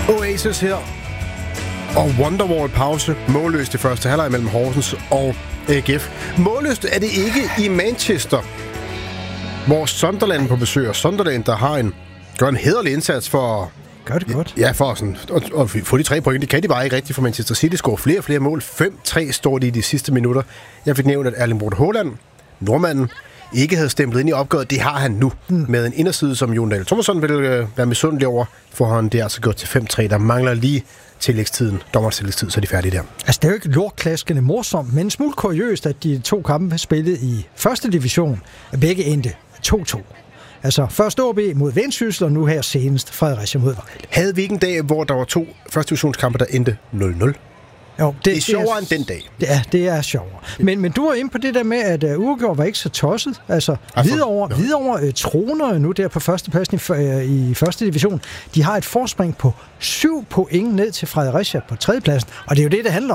Oasis her. Og Wonderwall pause. Målløst i første halvleg mellem Horsens og AGF. Målløst er det ikke i Manchester, hvor Sunderland på besøg. Og Sunderland, der gør en hæderlig indsats for... Gør det godt. Ja, for sådan, at få de 3 point. Det kan de bare ikke rigtigt for Manchester City. Scorer flere og flere mål. 5-3 står de i de sidste minutter. Jeg fik nævnt, at Erling Braut Haaland, nordmanden, ikke havde stemplet ind i opgøret. Det har han nu. Med en inderside, som Jon Dahl Tomasson vil være misundelig over. For han det er altså gået til 5-3. Der mangler lige tillægstiden. Dommerens tillægstid, så er de færdige der. Altså, det er jo ikke lortklaskende morsomt, men en smule kuriøst, at de 2 kampe spillet i første division, begge endte 2-2. Altså, først OB mod Vendsyssel, og nu her senest Fredericia mod Vejle. Havde vi ikke en dag, hvor der var 2 første divisionskampe, der endte 0-0? Jo, det er sjovere end den dag. Det er sjovere. Men du var inde på det der med, at uafgjort var ikke så tosset. Altså, Hvidovre troner nu der på førstepladsen i første division. De har et forspring på 7 point ned til Fredericia på tredjepladsen, og det er jo det handler om.